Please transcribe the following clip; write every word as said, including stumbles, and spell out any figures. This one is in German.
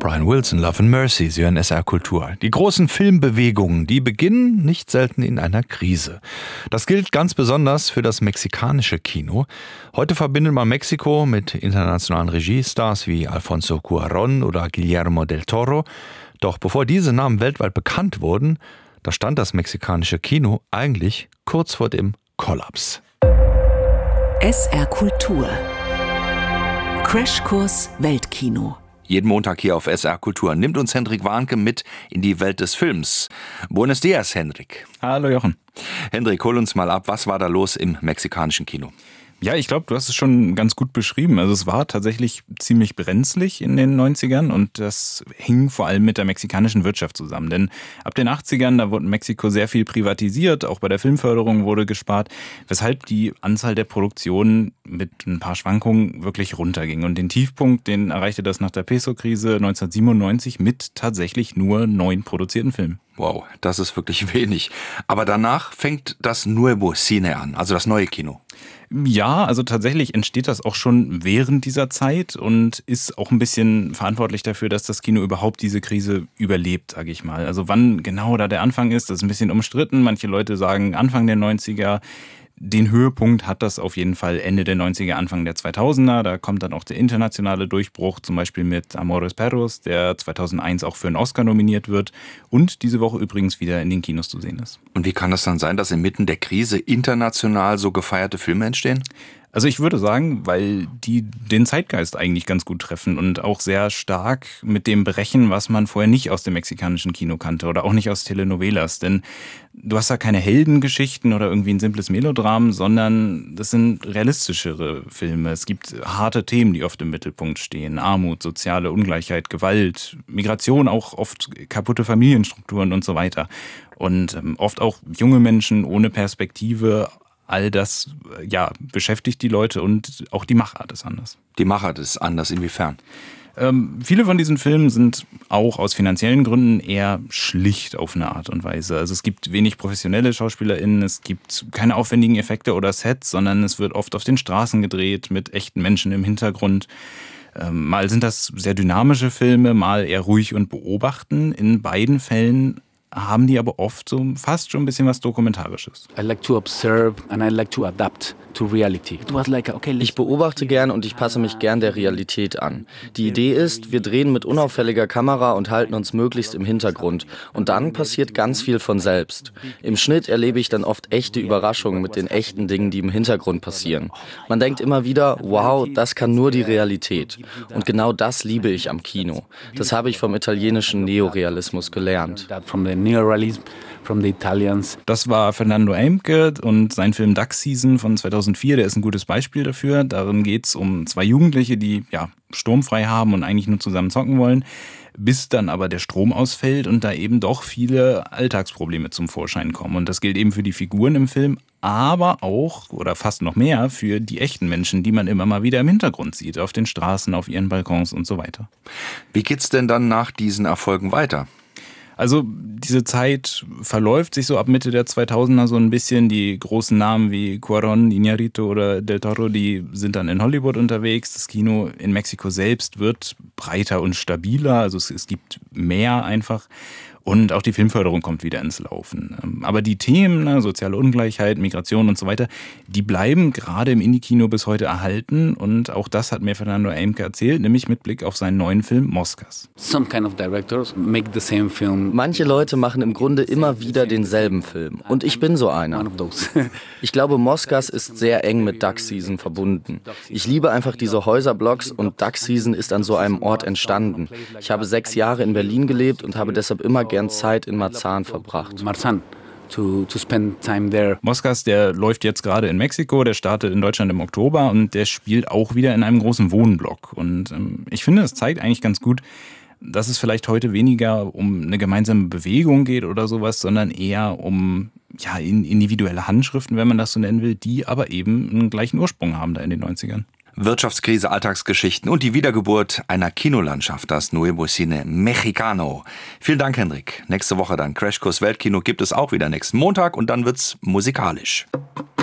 Brian Wilson, Love and Mercy, Sie hören S R Kultur. Die großen Filmbewegungen, die beginnen nicht selten in einer Krise. Das gilt ganz besonders für das mexikanische Kino. Heute verbindet man Mexiko mit internationalen Regiestars wie Alfonso Cuarón oder Guillermo del Toro. Doch bevor diese Namen weltweit bekannt wurden, da stand das mexikanische Kino eigentlich kurz vor dem Kollaps. S R Kultur. Crashkurs Weltkino. Jeden Montag hier auf S R Kultur nimmt uns Hendrik Warnke mit in die Welt des Films. Buenos dias, Hendrik. Hallo Jochen. Hendrik, hol uns mal ab. Was war da los im mexikanischen Kino? Ja, ich glaube, du hast es schon ganz gut beschrieben. Also es war tatsächlich ziemlich brenzlig in den neunzigern und das hing vor allem mit der mexikanischen Wirtschaft zusammen. Denn ab den achtzigern, da wurde Mexiko sehr viel privatisiert, auch bei der Filmförderung wurde gespart, weshalb die Anzahl der Produktionen mit ein paar Schwankungen wirklich runterging. Und den Tiefpunkt, den erreichte das nach der Peso-Krise neunzehnhundertsiebenundneunzig mit tatsächlich nur neun produzierten Filmen. Wow, das ist wirklich wenig. Aber danach fängt das Nuevo Cine an, also das neue Kino. Ja, also tatsächlich entsteht das auch schon während dieser Zeit und ist auch ein bisschen verantwortlich dafür, dass das Kino überhaupt diese Krise überlebt, sage ich mal. Also wann genau da der Anfang ist, das ist ein bisschen umstritten. Manche Leute sagen Anfang der neunziger. Den Höhepunkt hat das auf jeden Fall Ende der neunziger, Anfang der zweitausender. Da kommt dann auch der internationale Durchbruch, zum Beispiel mit Amores Perros, der zweitausendeins auch für einen Oscar nominiert wird und diese Woche übrigens wieder in den Kinos zu sehen ist. Und wie kann das dann sein, dass inmitten der Krise international so gefeierte Filme entstehen? Also ich würde sagen, weil die den Zeitgeist eigentlich ganz gut treffen und auch sehr stark mit dem brechen, was man vorher nicht aus dem mexikanischen Kino kannte oder auch nicht aus Telenovelas. Denn du hast da keine Heldengeschichten oder irgendwie ein simples Melodram, sondern das sind realistischere Filme. Es gibt harte Themen, die oft im Mittelpunkt stehen. Armut, soziale Ungleichheit, Gewalt, Migration, auch oft kaputte Familienstrukturen und so weiter. Und ähm, oft auch junge Menschen ohne Perspektive. All das, ja, beschäftigt die Leute und auch die Machart ist anders. Die Machart ist anders, inwiefern? Ähm, viele von diesen Filmen sind auch aus finanziellen Gründen eher schlicht auf eine Art und Weise. Also es gibt wenig professionelle SchauspielerInnen, es gibt keine aufwendigen Effekte oder Sets, sondern es wird oft auf den Straßen gedreht mit echten Menschen im Hintergrund. Ähm, mal sind das sehr dynamische Filme, mal eher ruhig und beobachten. In beiden Fällen haben die aber oft so fast schon ein bisschen was Dokumentarisches. I like to observe and I like to adapt to reality. It was like, okay, ich beobachte gern und ich passe mich gern der Realität an. Die Idee ist, wir drehen mit unauffälliger Kamera und halten uns möglichst im Hintergrund. Und dann passiert ganz viel von selbst. Im Schnitt erlebe ich dann oft echte Überraschungen mit den echten Dingen, die im Hintergrund passieren. Man denkt immer wieder, wow, das kann nur die Realität. Und genau das liebe ich am Kino. Das habe ich vom italienischen Neorealismus gelernt. Neorealism from the Italians. Das war Fernando Eimke und sein Film Duck Season von zweitausendvier, der ist ein gutes Beispiel dafür. Darin geht es um zwei Jugendliche, die ja sturmfrei haben und eigentlich nur zusammen zocken wollen, bis dann aber der Strom ausfällt und da eben doch viele Alltagsprobleme zum Vorschein kommen. Und das gilt eben für die Figuren im Film, aber auch oder fast noch mehr für die echten Menschen, die man immer mal wieder im Hintergrund sieht, auf den Straßen, auf ihren Balkons und so weiter. Wie geht's denn dann nach diesen Erfolgen weiter? Also diese Zeit verläuft sich so ab Mitte der zweitausender so ein bisschen. Die großen Namen wie Cuarón, Iñárritu oder Del Toro, die sind dann in Hollywood unterwegs. Das Kino in Mexiko selbst wird breiter und stabiler, also es, es gibt mehr einfach. Und auch die Filmförderung kommt wieder ins Laufen. Aber die Themen, ne, soziale Ungleichheit, Migration und so weiter, die bleiben gerade im Indie-Kino bis heute erhalten. Und auch das hat mir Fernando Eimke erzählt, nämlich mit Blick auf seinen neuen Film Moscas. Some kind of directors make the same film. Manche Leute machen im Grunde immer wieder denselben Film. Und ich bin so einer. One of those. Ich glaube, Moscas ist sehr eng mit Duck Season verbunden. Ich liebe einfach diese Häuserblocks und Duck Season ist an so einem Ort entstanden. Ich habe sechs Jahre in Berlin gelebt und habe deshalb immer gern Zeit in Marzahn verbracht. Marzahn. To, to spend time there. Moscas, der läuft jetzt gerade in Mexiko, der startet in Deutschland im Oktober und der spielt auch wieder in einem großen Wohnblock. Und ähm, ich finde, es zeigt eigentlich ganz gut, dass es vielleicht heute weniger um eine gemeinsame Bewegung geht oder sowas, sondern eher um ja, individuelle Handschriften, wenn man das so nennen will, die aber eben einen gleichen Ursprung haben da in den neunzigern. Wirtschaftskrise, Alltagsgeschichten und die Wiedergeburt einer Kinolandschaft, das Nuevo Cine Mexicano. Vielen Dank, Hendrik. Nächste Woche dann Crashkurs Weltkino gibt es auch wieder nächsten Montag und dann wird's musikalisch.